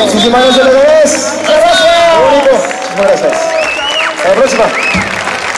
Muchísimas gracias, Leganés. Gracias. Muchas gracias. Hasta la próxima.